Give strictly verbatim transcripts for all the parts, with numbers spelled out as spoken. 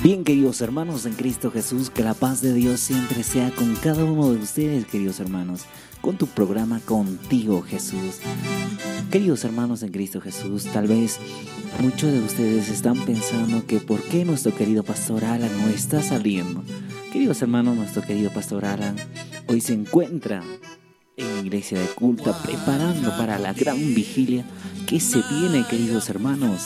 Bien, queridos hermanos en Cristo Jesús, que la paz de Dios siempre sea con cada uno de ustedes, queridos hermanos, con tu programa Contigo Jesús. Queridos hermanos en Cristo Jesús, tal vez muchos de ustedes están pensando que por qué nuestro querido pastor Alan no está saliendo. Queridos hermanos, nuestro querido pastor Alan hoy se encuentra en la iglesia de culto preparando para la gran vigilia que se viene, queridos hermanos,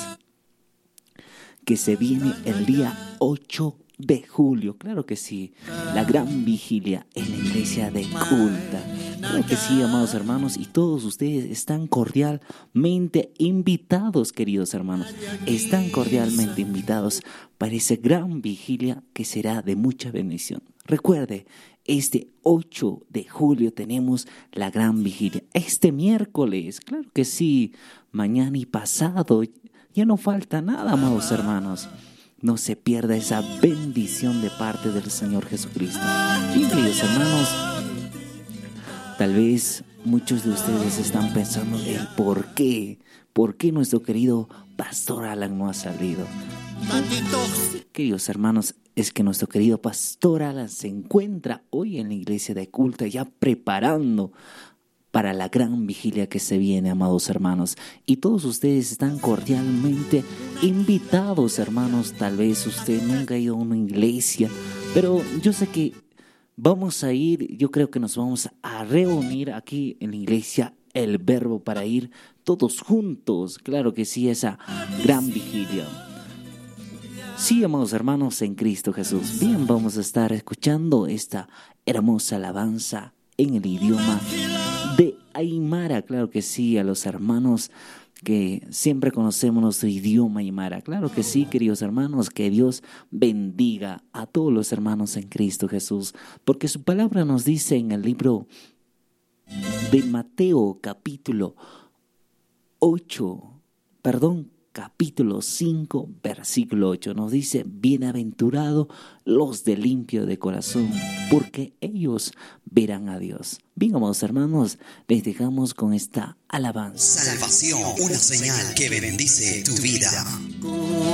que se viene el día ocho de julio. Claro que sí, la gran vigilia en la iglesia de culto. Claro que sí, amados hermanos, y todos ustedes están cordialmente invitados, queridos hermanos. Están cordialmente invitados para esa gran vigilia que será de mucha bendición. Recuerde, este ocho de julio tenemos la gran vigilia. Este miércoles, claro que sí, mañana y pasado, ya no falta nada, amados hermanos. No se pierda esa bendición de parte del Señor Jesucristo. Bien, queridos hermanos, tal vez muchos de ustedes están pensando el por qué, por qué nuestro querido pastor Alan no ha salido. Queridos hermanos, es que nuestro querido pastor Alan se encuentra hoy en la iglesia de culto ya preparando para la gran vigilia que se viene, amados hermanos. Y todos ustedes están cordialmente invitados, hermanos. Tal vez usted nunca ha ido a una iglesia, pero yo sé que vamos a ir, yo creo que nos vamos a reunir aquí en la iglesia El Verbo para ir todos juntos, claro que sí, esa gran vigilia. Sí, amados hermanos en Cristo Jesús. Bien, vamos a estar escuchando esta hermosa alabanza en el idioma de Aymara, claro que sí, a los hermanos que siempre conocemos nuestro idioma Aymara. Claro que sí, queridos hermanos, que Dios bendiga a todos los hermanos en Cristo Jesús, porque su palabra nos dice en el libro de Mateo capítulo ocho, perdón, capítulo cinco, versículo ocho, nos dice: bienaventurados los de limpio de corazón, porque ellos verán a Dios. Bien, amados hermanos, les dejamos con esta alabanza. Salvación, una señal que bendice tu vida.